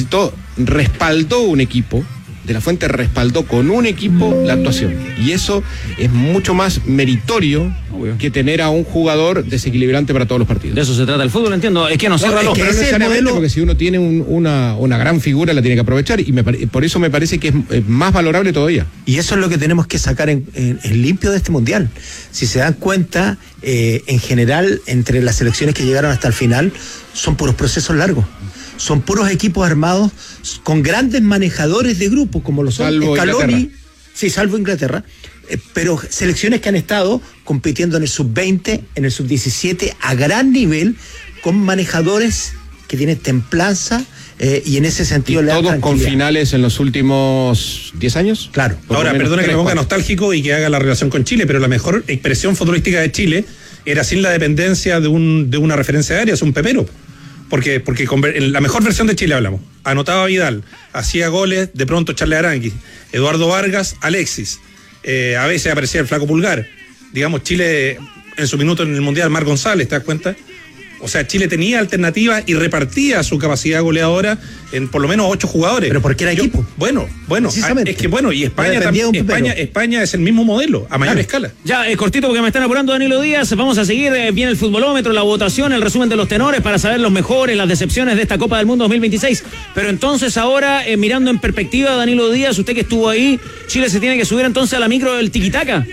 respaldó un equipo, De la Fuente respaldó con un equipo la actuación, y eso es mucho más meritorio que tener a un jugador desequilibrante para todos los partidos. De eso se trata el fútbol, entiendo, es que no cierra los... Pero no necesariamente, porque si uno tiene una gran figura la tiene que aprovechar, y por eso me parece que es más valorable todavía. Y eso es lo que tenemos que sacar en limpio de este Mundial. Si se dan cuenta, en general, entre las selecciones que llegaron hasta el final, son puros procesos largos. Son puros equipos armados con grandes manejadores de grupos, como lo son Scaloni, sí, salvo Inglaterra, pero selecciones que han estado compitiendo en el sub-20, en el sub-17 a gran nivel, con manejadores que tienen templanza, y en ese sentido le dan todos con finales en los últimos 10 años. Claro. Ahora, perdona que me ponga nostálgico y que haga la relación con Chile, pero la mejor expresión futbolística de Chile era sin la dependencia de una referencia aérea, es un pepero. Porque en la mejor versión de Chile hablamos. Anotaba Vidal, hacía goles, de pronto Charles Arangui, Eduardo Vargas, Alexis. A veces aparecía el Flaco Pulgar. Digamos, Chile en su minuto en el Mundial, Mar González, ¿te das cuenta? O sea, Chile tenía alternativas y repartía su capacidad goleadora en por lo menos 8 jugadores. Pero porque era equipo. Bueno, es que y España también. España es el mismo modelo, a mayor escala. Ya, cortito porque me están apurando, Danilo Díaz. Vamos a seguir bien el futbolómetro, la votación, el resumen de los tenores para saber los mejores, las decepciones de esta Copa del Mundo 2026. Pero entonces ahora, mirando en perspectiva, Danilo Díaz, usted que estuvo ahí, Chile se tiene que subir entonces a la micro del tiquitaca.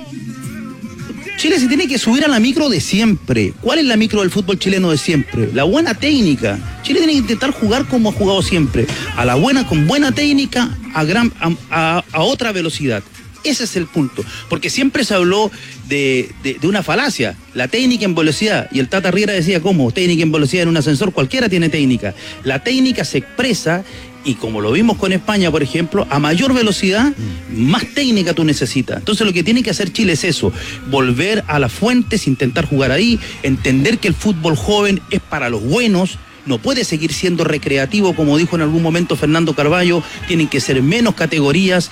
Chile se tiene que subir a la micro de siempre. ¿Cuál es la micro del fútbol chileno de siempre? La buena técnica. Chile tiene que intentar jugar como ha jugado siempre. A la buena, con buena técnica, a otra velocidad. Ese es el punto. Porque siempre se habló de una falacia. La técnica en velocidad. Y el Tata Riera decía, ¿cómo? Técnica en velocidad en un ascensor. Cualquiera tiene técnica. La técnica se expresa, y como lo vimos con España, por ejemplo, a mayor velocidad, más técnica tú necesitas. Entonces lo que tiene que hacer Chile es eso, volver a las fuentes, intentar jugar ahí, entender que el fútbol joven es para los buenos, no puede seguir siendo recreativo, como dijo en algún momento Fernando Carballo, tienen que ser menos categorías,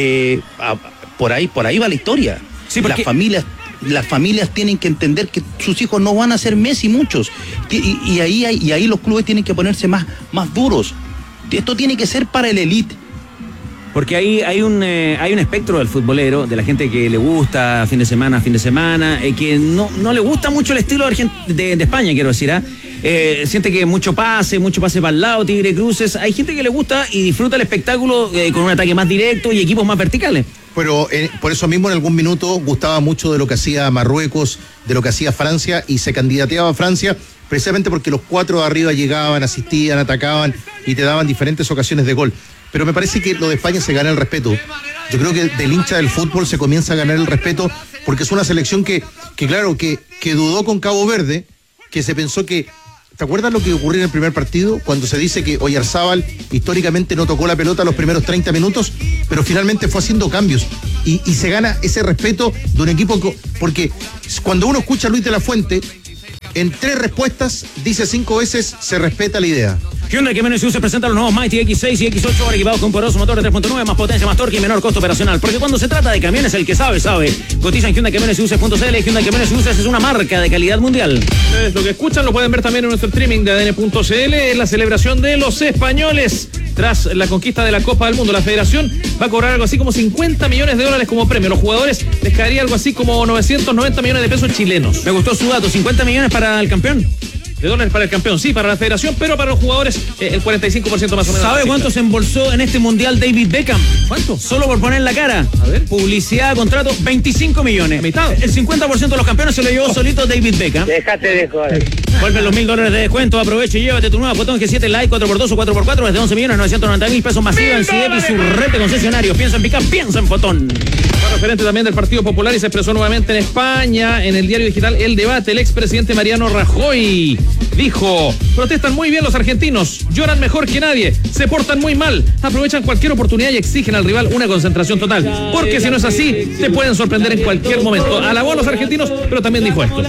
por ahí va la historia. Sí, porque... Las familias tienen que entender que sus hijos no van a ser Messi, muchos, y ahí los clubes tienen que ponerse más duros. Esto tiene que ser para el elite. Porque ahí hay un espectro del futbolero, de la gente que le gusta fin de semana, que no le gusta mucho el estilo de España, quiero decir, siente que mucho pase para el lado, tigre cruces. Hay gente que le gusta y disfruta el espectáculo con un ataque más directo y equipos más verticales. Pero por eso mismo en algún minuto gustaba mucho de lo que hacía Marruecos, de lo que hacía Francia, y se candidateaba a Francia precisamente porque los 4 de arriba llegaban, asistían, atacaban y te daban diferentes ocasiones de gol. Pero me parece que lo de España se gana el respeto. Yo creo que del hincha del fútbol se comienza a ganar el respeto porque es una selección que dudó con Cabo Verde, que se pensó que... ¿Te acuerdas lo que ocurrió en el primer partido? Cuando se dice que Oyarzábal históricamente no tocó la pelota los primeros 30 minutos, pero finalmente fue haciendo cambios. Y se gana ese respeto de un equipo porque cuando uno escucha a Luis de la Fuente, en 3 respuestas dice 5 veces se respeta la idea. Hyundai que menos se presenta los nuevos Mighty X6 y X8 ahora equipados con poderoso motor de 3.9, más potencia, más torque y menor costo operacional. Porque cuando se trata de camiones, el que sabe. Cotiza en Hyundai que menos se.cl. Hyundai que menos es una marca de calidad mundial. Ustedes lo que escuchan lo pueden ver también en nuestro streaming de ADN.cl. Es la celebración de los españoles tras la conquista de la Copa del Mundo. La federación va a cobrar algo así como $50 millones como premio. Los jugadores les caería algo así como 990 millones de pesos chilenos. Me gustó su dato, 50 millones para el campeón. De dólares para el campeón, sí, para la federación, pero para los jugadores el 45% más o menos. ¿Sabe cuánto se embolsó en este mundial David Beckham? ¿Cuánto? Solo por poner la cara. A ver. Publicidad, contrato, 25 millones. ¿Mitad? El 50% de los campeones se lo llevó solito David Beckham. Déjate de joder. Vuelven los $1,000 de descuento. Aprovecha y llévate tu nueva Fotón G7 Lite 4x2 o 4x4 desde 11.990.000 pesos masiva en CIDEP y su red de concesionarios. Piensa en picar, piensa en Fotón. Fue referente también del Partido Popular y se expresó nuevamente en España, en el diario digital El Debate. El expresidente Mariano Rajoy dijo: protestan muy bien los argentinos, lloran mejor que nadie, se portan muy mal, aprovechan cualquier oportunidad y exigen al rival una concentración total, porque si no es así, te pueden sorprender en cualquier momento. Alabó a los argentinos, pero también dijo esto.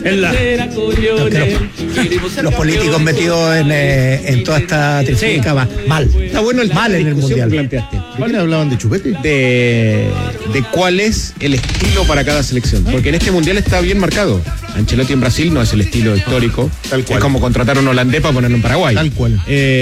Los políticos metidos en toda esta trifulca, mal. Está bueno el mal en el mundial. Planteaste. ¿De quién hablaban de chupete? De cuál es el estilo para cada selección. Porque en este mundial está bien marcado. Ancelotti en Brasil no es el estilo histórico. Tal cual. Es como contratar a un holandés para ponerlo en Paraguay. Tal cual.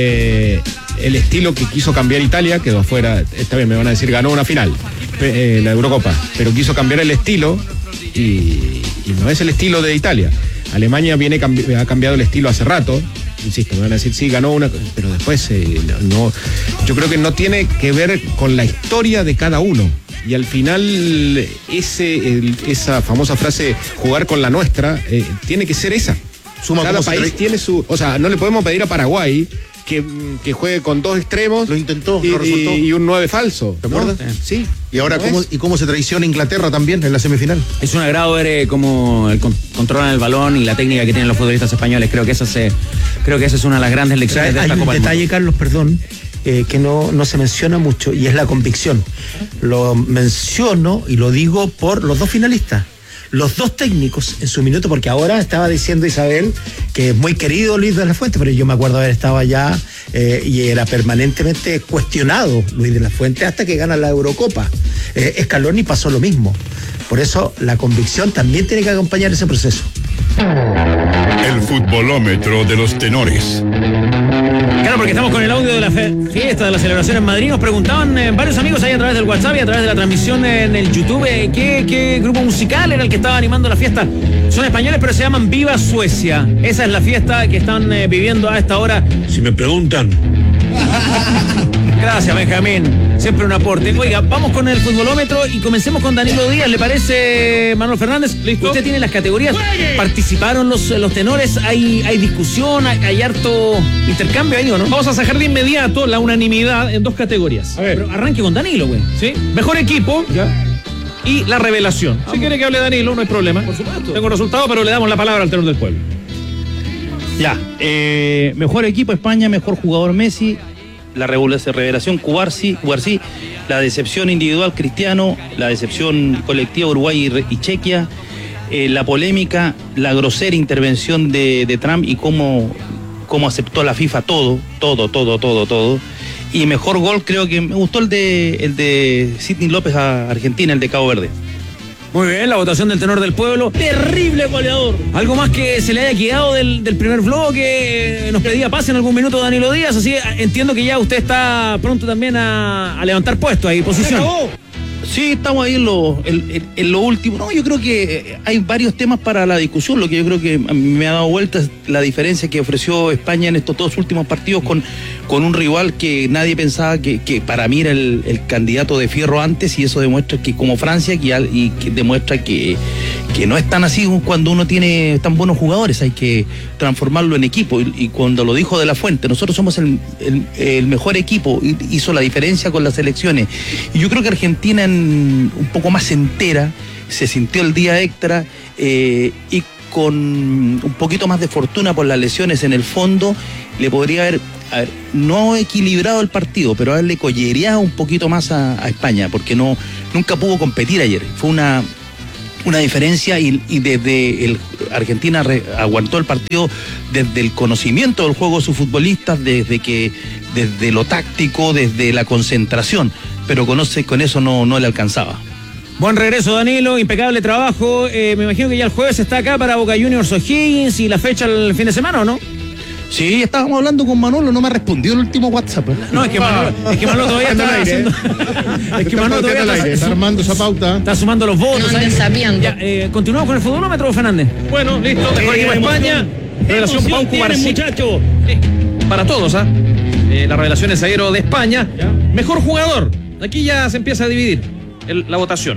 El estilo que quiso cambiar Italia, quedó afuera. Está bien, me van a decir, ganó una final, la Eurocopa. Pero quiso cambiar el estilo y no es el estilo de Italia. Alemania ha cambiado el estilo hace rato. Insisto, me van a decir, sí, ganó una, pero después no. Yo creo que no tiene que ver con la historia de cada uno. Y al final, esa famosa frase, jugar con la nuestra, tiene que ser esa. Cada país tiene su... O sea, no le podemos pedir a Paraguay que juegue con 2 extremos. Lo intentó, no resultó. Y un 9 falso. ¿Te acuerdas? Sí. Y ahora, ¿cómo se traiciona Inglaterra también en la semifinal? Es un agrado ver cómo controlan el balón y la técnica que tienen los futbolistas españoles. Creo que esa es una de las grandes lecciones de esta Copa del Mundo. Hay un detalle, Carlos, perdón, que no se menciona mucho, y es la convicción. Lo menciono y lo digo por los 2 finalistas. Los 2 técnicos en su minuto, porque ahora estaba diciendo Isabel que es muy querido Luis de la Fuente, pero yo me acuerdo haber estado allá y era permanentemente cuestionado Luis de la Fuente hasta que gana la Eurocopa. Scaloni pasó lo mismo. Por eso la convicción también tiene que acompañar ese proceso. El futbolómetro de los tenores. Claro, porque estamos con el audio de la fiesta de la celebración en Madrid. Nos preguntaban varios amigos ahí a través del WhatsApp y a través de la transmisión en el YouTube qué grupo musical era el que estaba animando la fiesta. Son españoles, pero se llaman Viva Suecia. Esa es la fiesta que están viviendo a esta hora. Si me preguntan. Gracias, Benjamín. Siempre un aporte. Oiga, vamos con el futbolómetro y comencemos con Danilo Díaz. ¿Le parece, Manuel Fernández? ¿Listo? Usted tiene las categorías. ¿Participaron los tenores? ¿Hay discusión? ¿Hay harto intercambio ahí o no? Vamos a sacar de inmediato la unanimidad en 2 categorías. A ver. Pero arranque con Danilo, güey. ¿Sí? Mejor equipo. Ya. Y la revelación. Si quiere que hable Danilo, no hay problema. Por supuesto. Tengo resultado, pero le damos la palabra al tenor del pueblo. Ya. Mejor equipo España, mejor jugador Messi. La revelación Cubarsí, la decepción individual Cristiano, la decepción colectiva Uruguay y Chequia, la polémica, la grosera intervención de Trump y cómo aceptó la FIFA todo. Y mejor gol creo que me gustó el de Sidney López a Argentina, el de Cabo Verde. Muy bien, la votación del tenor del pueblo. Terrible goleador. ¿Algo más que se le haya quedado del primer bloque? Nos pedía pase en algún minuto Danilo Díaz, así entiendo que ya usted está pronto también a levantar puesto ahí, posición. Sí, estamos ahí en lo último. No, yo creo que hay varios temas para la discusión. Lo que yo creo que me ha dado vuelta es la diferencia que ofreció España en estos dos últimos partidos con un rival que nadie pensaba que para mí era el candidato de fierro antes, y eso demuestra que como Francia y que demuestra que no es tan así cuando uno tiene tan buenos jugadores, hay que transformarlo en equipo, y cuando lo dijo De La Fuente, nosotros somos el mejor equipo, hizo la diferencia con las selecciones, y yo creo que Argentina un poco más entera se sintió el día extra, y con un poquito más de fortuna por las lesiones en el fondo le podría haber no equilibrado el partido, pero haberle collereado un poquito más a España, porque nunca pudo competir ayer. Fue una diferencia, y desde Argentina aguantó el partido desde el conocimiento del juego de sus futbolistas, desde lo táctico, desde la concentración, pero con eso no le alcanzaba. Buen regreso, Danilo, impecable trabajo. Me imagino que ya el jueves está acá para Boca Juniors O'Higgins, y la fecha el fin de semana, ¿o no? Sí, estábamos hablando con Manolo, no me ha respondido el último WhatsApp. No, es que Manolo todavía está haciendo... Es que Manolo todavía está armando esa pauta. Está sumando los votos. Ya, continuamos con el futbolómetro, Fernández. Bueno, listo. Mejor equipo de España. Revelación Pau Cubarsí. Muchacho. Para todos, la revelación es zaguero de España. Mejor jugador. Aquí ya se empieza a dividir la votación.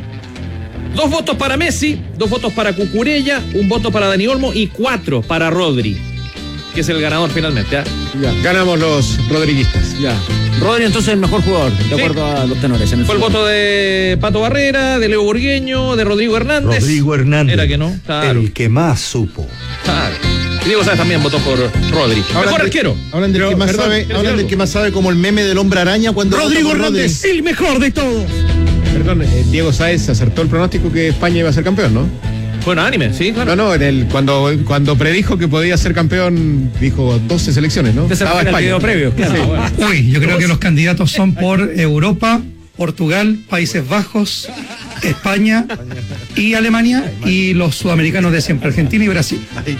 2 votos para Messi, 2 votos para Cucurella, 1 voto para Dani Olmo y 4 para Rodri, que es el ganador finalmente. Ya, ganamos los rodriguistas. Ya. Rodri entonces el mejor jugador, de acuerdo a los tenores. Fue el voto de Pato Barrera, de Leo Burgueño, de Rodrigo Hernández. Era que no, claro. El que más supo. Claro. Y Diego Sáez también votó por Rodri. Mejor arquero. Hablan del que más sabe, como el meme del hombre araña cuando Rodrigo Hernández, el mejor de todos. Perdón, Diego Sáez acertó el pronóstico que España iba a ser campeón, ¿no? Fue unánime, sí, claro. No, cuando predijo que podía ser campeón, dijo 12 selecciones, ¿no? Estaba España. El video previo. Claro. Sí. Bueno. Uy, yo creo que los candidatos son por Europa, Portugal, Países Bajos, España y Alemania, y los sudamericanos de siempre, Argentina y Brasil.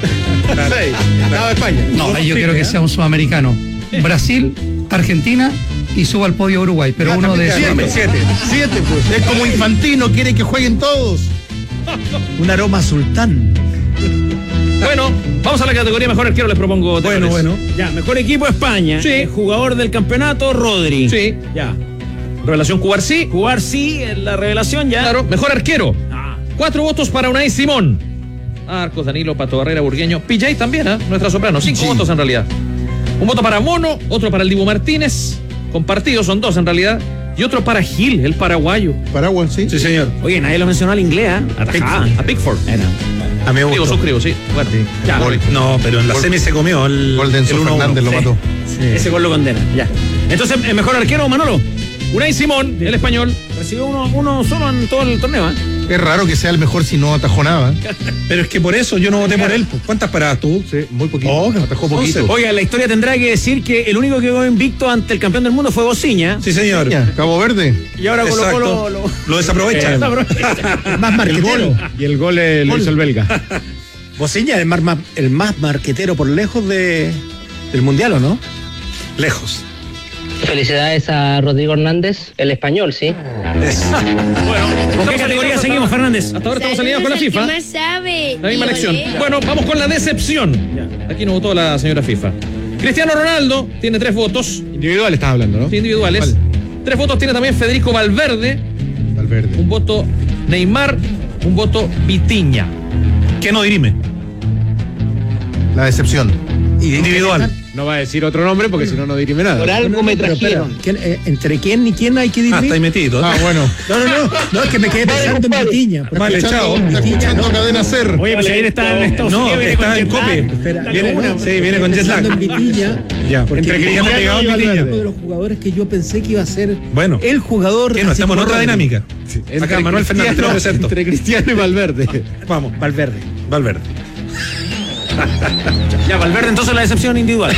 Estaba España. No, yo quiero que sea un sudamericano. Brasil, Argentina y suba al podio Uruguay, pero uno de 7, pues. Es como Infantino, quiere que jueguen todos. Un aroma sultán. Bueno, vamos a la categoría mejor arquero, les propongo. Bueno. Ya, mejor equipo España. Sí. Jugador del campeonato, Rodri. Sí. Ya. Revelación Cubarsí. Cubarsí, la revelación ya. Claro, mejor arquero. 4 votos para Unai Simón. Arcos, Danilo, Pato Barrera, Burgueño. PJ también, nuestra soprano. 5 votos en realidad. 1 voto para Mono, otro para el Dibu Martínez. Compartidos, son 2 en realidad. Y otro para Gil, el paraguayo. Paraguay, sí. Sí, señor. Oye, nadie lo mencionó al inglés, A Pickford. A mí me gustó. Digo, suscribo, sí. Bueno, ya. No, pero en la semi se comió el Enzo Fernández lo mató. Sí. Ese gol lo condena, ya. Entonces, ¿el mejor arquero, Manolo? Unai Simón, el español. Recibió uno solo en todo el torneo, Es raro que sea el mejor si no atajó nada. Pero es que por eso yo no voté por él. ¿Cuántas paradas tú? Sí, muy poquito. Atajó poquito. Oiga, la historia tendrá que decir que el único que quedó invicto ante el campeón del mundo fue Bociña. Sí, señor. Cabo Verde. Y ahora Colo-Colo lo desaprovecha. Más marquetero. Y el gol lo hizo el belga. Bociña, el más marquetero por lejos del Mundial, ¿o no? Lejos. Felicidades a Rodrigo Hernández, el español, ¿sí? Bueno, ¿con qué categoría seguimos, Fernández? Hasta ahora estamos alineados con la FIFA. ¿Qué más sabe? La misma elección. Bueno, vamos con la decepción. Aquí nos votó la señora FIFA. Cristiano Ronaldo tiene 3 votos. Individuales estás hablando, ¿no? Sí, individuales. ¿Cuál? 3 votos tiene también Federico Valverde. 1 voto Neymar. 1 voto Vitinha. ¿Qué no dirime? La decepción. Individual. No va a decir otro nombre porque si no, no dirime nada. Por algo me trajeron. ¿Entre quién y quién hay que dirimir? Está ahí metido. Bueno. No, es que me quedé pensando en Vitiña. Vale, chao. Escuchando Cadena Ser. Oye, pues ayer está en Estados Unidos. No, está en Cope. Viene con jet lag. En Vitiña. Ya, entre Cristiano pegado en Vitiña. Uno de los jugadores que yo pensé que iba a ser el jugador. Que no, estamos en otra dinámica. Acá Manuel Fernández te lo presento. Entre Cristiano y Valverde. Vamos, Valverde. Ya, Valverde entonces la decepción individual.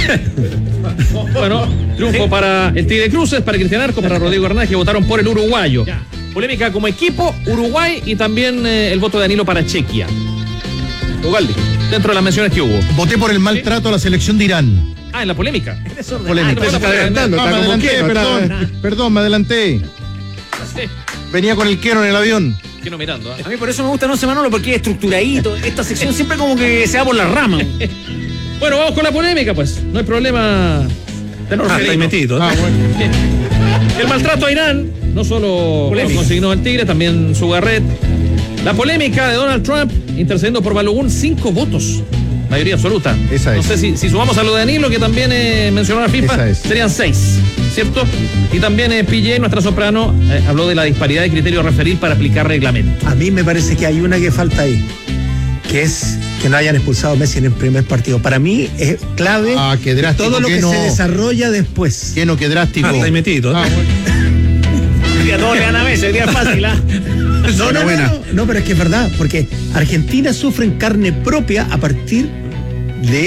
Bueno, triunfo para el Tigre Cruces, para Cristian Arcos, para Rodrigo Hernández, que votaron por el uruguayo. Polémica como equipo, Uruguay y también el voto de Danilo para Chequia. Ugalde, dentro de las menciones que hubo. Voté por el maltrato a la selección de Irán. Ah, en la polémica. Polémica. Se está adelantando, está me como adelanté, quiero, perdón, me adelanté. Venía con el Keno en el avión. Keno mirando. A mí por eso me gusta No sé Manolo, porque es estructuradito. Esta sección siempre como que se va por las ramas. Bueno, vamos con la polémica, pues. No hay problema. Está ahí metido. El maltrato a Irán, no solo lo consignó el Tigre, también Sugarret. La polémica de Donald Trump intercediendo por Balogun, 5 votos. Mayoría absoluta. Esa es. No sé si sumamos a lo de Danilo, que también mencionó la FIFA, serían 6, ¿cierto? Y también PJ, nuestra soprano, habló de la disparidad de criterio a referir para aplicar reglamento. A mí me parece que hay una que falta ahí, que es que no hayan expulsado a Messi en el primer partido. Para mí es clave qué drástico, todo lo que no, se desarrolla después. Qué drástico. Está ahí metido. A todos le dan a Messi, sería fácil, ¿ah? No, pero es que es verdad, porque Argentina sufre en carne propia a partir de